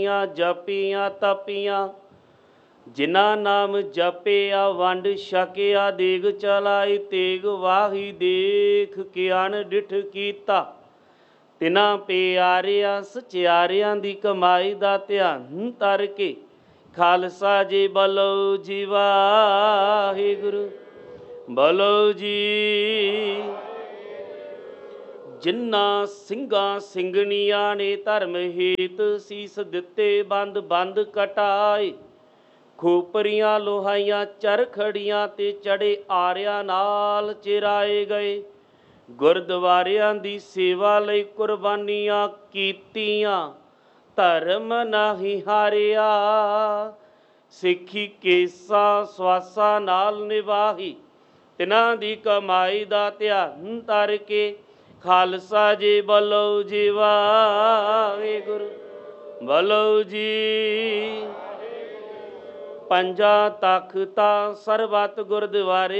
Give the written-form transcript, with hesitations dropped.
ਜਪੀਆਂ ਤਪੀਆਂ, ਜਿਨ੍ਹਾਂ ਨਾਮ ਜਪਿਆ ਵੰਡ ਛਕਿਆ, ਦੇਗ ਚਲਾਈ ਤੇਗ ਵਾਹੀ, ਦੇਖ ਕੇ ਅਣ ਡਿਠ ਕੀਤਾ। ਤਿਨਾਂ ਪਿਆਰਿਆਂ ਸਚਿਆਰਿਆਂ ਦੀ ਕਮਾਈ ਦਾ ਧਿਆਨ ਧਰ ਕੇ, ਖਾਲਸਾ ਜੀ ਬੋਲੋ ਜੀ ਵਾਹਿਗੁਰੂ, ਬੋਲੋ ਜੀ। ਜਿਨ੍ਹਾਂ ਸਿੰਘਾਂ ਸਿੰਘਣੀਆਂ ਨੇ ਧਰਮ ਹੇਤ ਸੀਸ ਦਿੱਤੇ, ਬੰਦ ਬੰਦ ਕਟਾਏ, ਖੋਪਰੀਆਂ ਲੋਹਾਈਆਂ ਚਰਖੜੀਆਂ ਤੇ ਚੜੇ ਆਰਿਆਂ ਨਾਲ ਚਿਰਾਏ ਗਏ। ਗੁਰਦੁਆਰਿਆਂ ਦੀ ਸੇਵਾ ਲਈ ਕੁਰਬਾਨੀਆਂ ਕੀਤੀਆਂ, ਧਰਮ ਨਹੀਂ ਹਾਰਿਆ। ਸਿੱਖੀ ਕੇਸਾਂ ਸਵਾਸਾਂ ਨਾਲ ਨਿਭਾਈ, ਤਿਨਾਂ ਦੀ ਕਮਾਈ ਦਾ ਧਿਆਨ ਧਰ ਕੇ, ਖਾਲਸਾ ਜੀ ਬੋਲੋ ਜੀ ਵਾਹਿਗੁਰੂ, ਬੋਲੋ ਜੀ। ਪੰਜਾਂ ਤਖਤਾਂ ਸਰਬੱਤ ਗੁਰਦੁਆਰੇ